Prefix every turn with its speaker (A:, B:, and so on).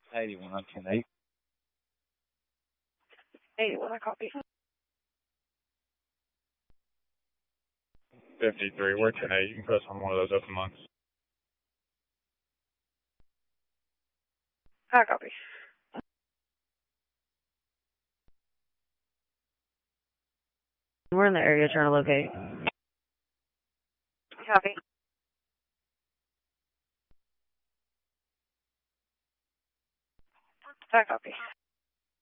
A: 81 on 10-8.
B: 81, I copy.
C: 53, we're 10-8. You can press on one of those open months.
B: I copy.
D: We're in the area trying to locate.
B: Copy. I copy.